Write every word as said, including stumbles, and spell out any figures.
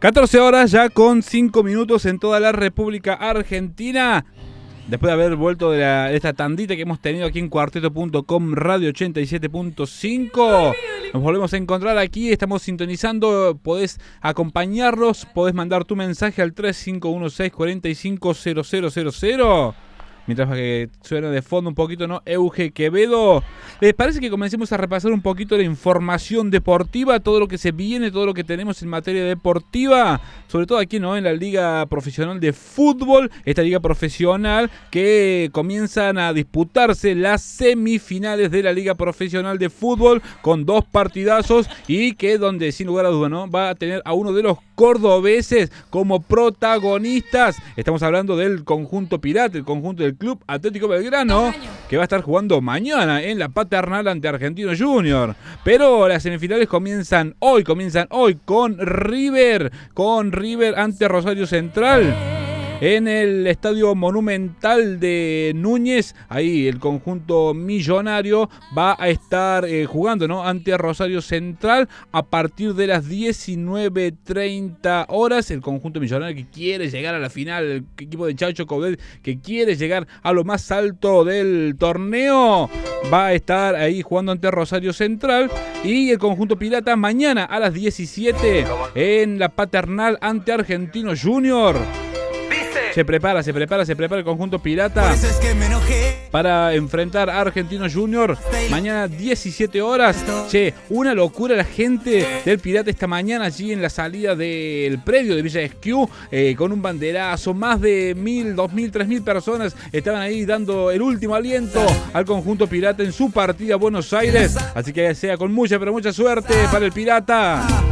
catorce horas ya con cinco minutos en toda la República Argentina. Después de haber vuelto de, la, de esta tandita que hemos tenido aquí en cuarteto punto com Radio ochenta y siete punto cinco, nos volvemos a encontrar aquí, estamos sintonizando, podés acompañarnos, podés mandar tu mensaje al tres cinco uno seis, cuatro cinco cero cero cero cero. Mientras que suena de fondo un poquito, ¿no? Euge Quevedo. ¿Les parece que comencemos a repasar un poquito la información deportiva? Todo lo que se viene, todo lo que tenemos en materia deportiva. Sobre todo aquí, ¿no? En la Liga Profesional de Fútbol. Esta liga profesional que comienzan a disputarse las semifinales de la Liga Profesional de Fútbol. Con dos partidazos y que donde, sin lugar a dudas, ¿no? Va a tener a uno de los cordobeses como protagonistas. Estamos hablando del conjunto pirata, el conjunto del Club Atlético Belgrano, que va a estar jugando mañana en la Paternal ante Argentinos Juniors. Pero las semifinales comienzan hoy, comienzan hoy con River, con River ante Rosario Central. En el Estadio Monumental de Núñez, ahí el conjunto millonario va a estar eh, jugando, ¿no? ante Rosario Central a partir de las diecinueve treinta horas. El conjunto millonario que quiere llegar a la final, el equipo de Chacho Coudet que quiere llegar a lo más alto del torneo, va a estar ahí jugando ante Rosario Central. Y el conjunto pirata mañana a las diecisiete en la Paternal ante Argentinos Juniors. Se prepara, se prepara, se prepara el conjunto pirata para enfrentar a Argentinos Juniors mañana diecisiete horas. Che, una locura la gente del Pirata esta mañana allí en la salida del predio de Villa Esquiú, eh, con un banderazo. Más de mil, dos mil, tres mil personas estaban ahí dando el último aliento al conjunto pirata en su partida a Buenos Aires. Así que sea con mucha, pero mucha suerte para el Pirata.